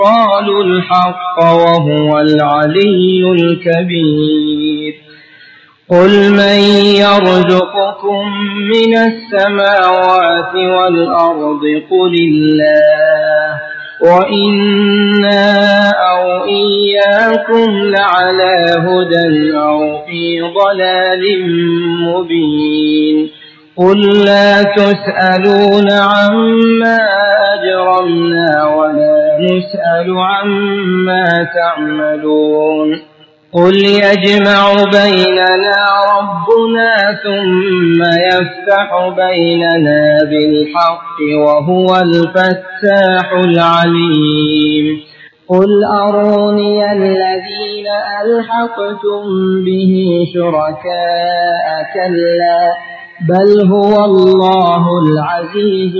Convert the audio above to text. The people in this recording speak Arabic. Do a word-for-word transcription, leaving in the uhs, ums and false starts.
قالوا الحق وهو العلي الكبير. قل من يرزقكم من السماوات والأرض قل الله وإنا أو إياكم لعلى هدى أو في ضلال مبين. قل لا تسألون عما أجرمنا ولا نسأل عما تعملون. قل يجمع بيننا ربنا ثم يفتح بيننا بالحق وهو الفتاح العليم. قل أروني الذين ألحقتم به شركاء كلا بل هو الله العزيز